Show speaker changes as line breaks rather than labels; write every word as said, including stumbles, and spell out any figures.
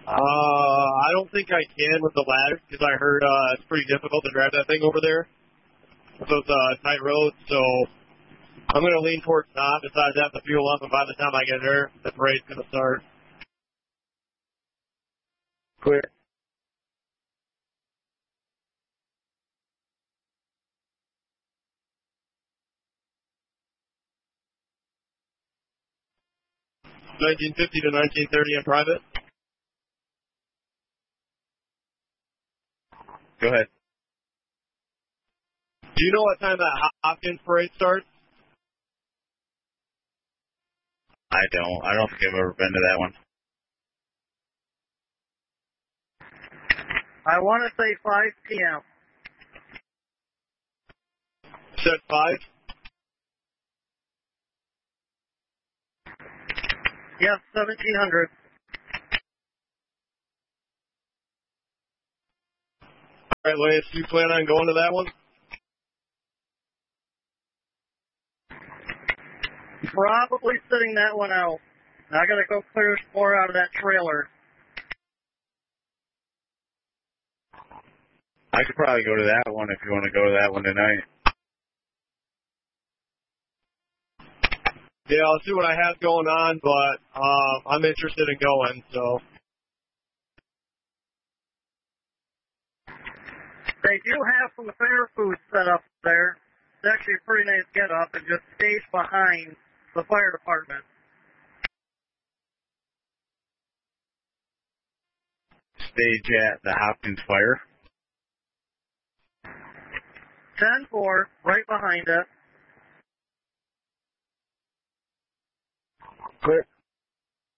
Uh, I don't think I can with the ladder because I heard uh, it's pretty difficult to drive that thing over there. So it's a tight road, so I'm going to lean towards not. Besides that, the fuel up, and by the time I get there, the parade's going to start.
Clear.
nineteen fifty to nineteen thirty in private.
Go ahead.
Do you know what time that Hopkins parade starts?
I don't. I don't think I've ever been to that one.
I want to say five p.m.
Set five?
Yes, seventeen hundred.
All right, Lance, do you plan on going to that one?
Probably sitting that one out. I gotta go clear some more out of that trailer.
I could probably go to that one if you want to go to that one tonight.
Yeah, I'll see what I have going on, but uh, I'm interested in going, so.
They do have some fair food set up there. It's actually a pretty nice get up and just stage behind the fire department.
Stage at the Hopkins Fire.
ten four, right behind it.
Clear.